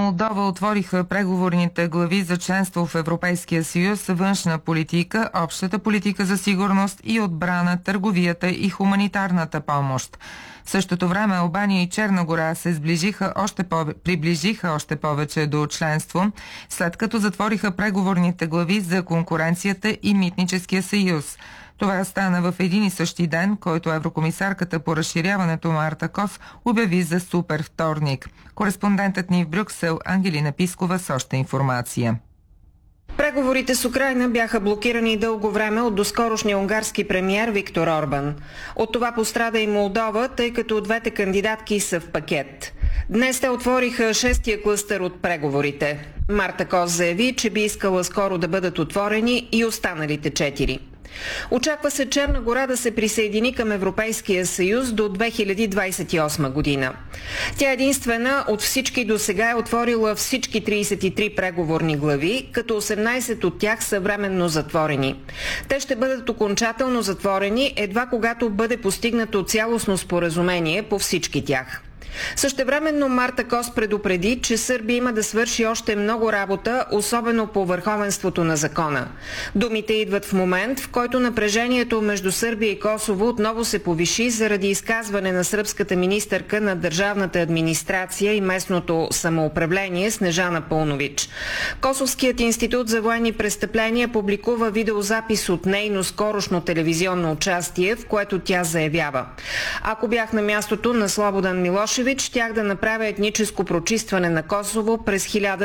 Молдова отвориха преговорните глави за членство в Европейския съюз, външна политика, общата политика за сигурност и отбрана, търговията и хуманитарната помощ. В същото време Албания и Черна гора се приближиха още повече до членство, след като затвориха преговорните глави за конкуренцията и митническия съюз. Това стана в един и същи ден, който еврокомисарката по разширяването Марта Кос обяви за супер вторник. Кореспондентът ни в Брюксел Ангелина Пискова с още информация. Преговорите с Украйна бяха блокирани дълго време от доскорошния унгарски премиер Виктор Орбан. От това пострада и Молдова, тъй като двете кандидатки са в пакет. Днес те отвориха шестия клъстър от преговорите. Марта Кос заяви, че би искала скоро да бъдат отворени и останалите 4. Очаква се Черна гора да се присъедини към Европейския съюз до 2028 година. Тя единствена от всички досега е отворила всички 33 преговорни глави, като 18 от тях са временно затворени. Те ще бъдат окончателно затворени едва когато бъде постигнато цялостно споразумение по всички тях. Същевременно Марта Кос предупреди, че Сърбия има да свърши още много работа, особено по върховенството на закона. Думите идват в момент, в който напрежението между Сърбия и Косово отново се повиши заради изказване на сръбската министърка на държавната администрация и местното самоуправление Снежана Пълнович. Косовският институт за военни престъпления публикува видеозапис от нейно скорошно телевизионно участие, в което тя заявява: "Ако бях на мястото на Слободан Милошевич, щях да направя етническо прочистване на Косово през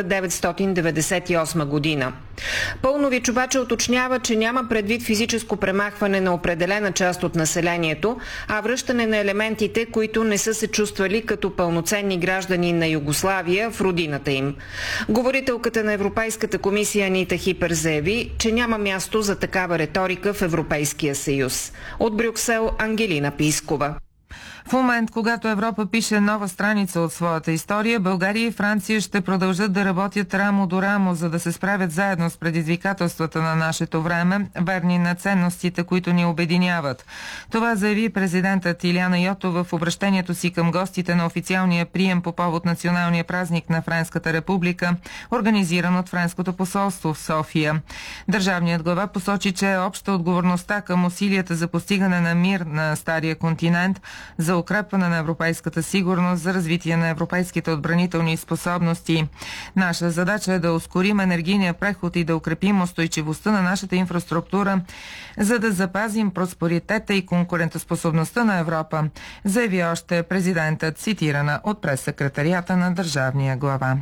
1998 година. Пълнович обаче уточнява, че няма предвид физическо премахване на определена част от населението, а връщане на елементите, които не са се чувствали като пълноценни граждани на Югославия в родината им. Говорителката на Европейската комисия Анита Хипер заяви, че няма място за такава риторика в Европейския съюз. От Брюксел Ангелина Пискова. В момент, когато Европа пише нова страница от своята история, България и Франция ще продължат да работят рамо до рамо, за да се справят заедно с предизвикателствата на нашето време, верни на ценностите, които ни обединяват. Това заяви президентът Илияна Йотова в обращението си към гостите на официалния прием по повод националния празник на Френската република, организиран от Френското посолство в София. Държавният глава посочи, че е обща отговорността към усилията за постигане на мир на стария континент, за укрепване на европейската сигурност, за развитие на европейските отбранителни способности. Наша задача е да ускорим енергийния преход и да укрепим устойчивостта на нашата инфраструктура, за да запазим просперитета и конкурентоспособността на Европа, заяви още президентът, цитирана от прес-секретарията на държавния глава.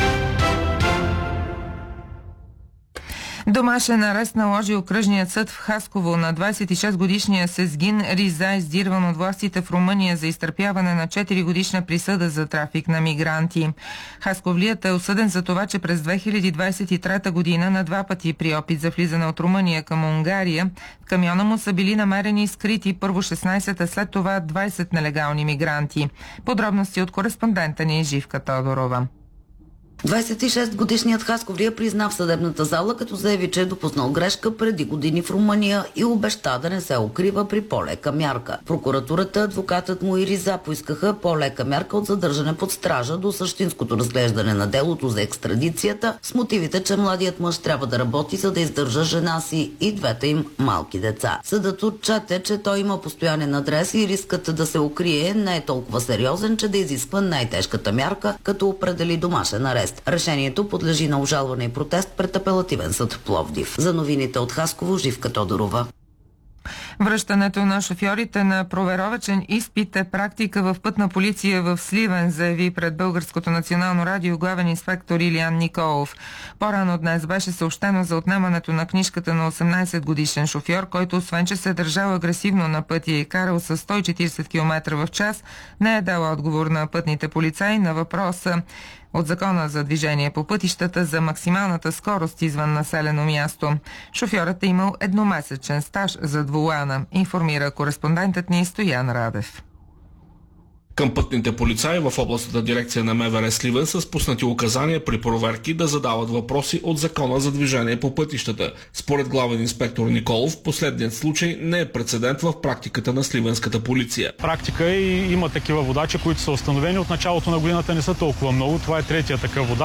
Домашен арест наложи окръжният съд в Хасково на 26-годишния Сезгин Риза, издирван от властите в Румъния за изтърпяване на 4-годишна присъда за трафик на мигранти. Хасковлият е осъден за това, че през 2023 година на 2 пъти при опит за влизане от Румъния към Унгария в камиона му са били намерени скрити първо 16, а след това 20 нелегални мигранти. Подробности от кореспондента ни Живка Тодорова. 26-годишният хасковлия призна в съдебната зала, като заяви, че е допуснал грешка преди години в Румъния и обеща да не се укрива при по-лека мярка. Прокуратурата, адвокатът му и Риза поискаха по-лека мярка от задържане под стража до същинското разглеждане на делото за екстрадицията, с мотивите, че младият мъж трябва да работи, за да издържа жена си и двете им малки деца. Съдът отчете, че той има постоянен адрес и рискът да се укрие не е толкова сериозен, че да изисква най-тежката мярка, като определи домашен арест. Решението подлежи на обжалване и протест пред апелативен съд в Пловдив. За новините от Хасково, Живка Тодорова. Връщането на шофьорите на проверовачен изпит е практика в Пътна полиция в Сливен, заяви пред Българското национално радио главен инспектор Илиян Николов. По-рано днес беше съобщено за отнемането на книжката на 18-годишен шофьор, който освен, че се е държал агресивно на пътя и карал с 140 км в час, не е дал отговор на пътните полицаи на въпроса от Закона за движение по пътищата за максималната скорост извън населено място. Шофьорът е имал едномесечен стаж зад волана, информира кореспондентът ни Стоян Радев. Към пътните полицаи в областната дирекция на МВР Сливен са спуснати указания при проверки да задават въпроси от Закона за движение по пътищата. Според главен инспектор Николов, последният случай не е прецедент в практиката на сливенската полиция. Практика и има такива водачи, които са установени от началото на годината, не са толкова много. Това е третия такъв водач.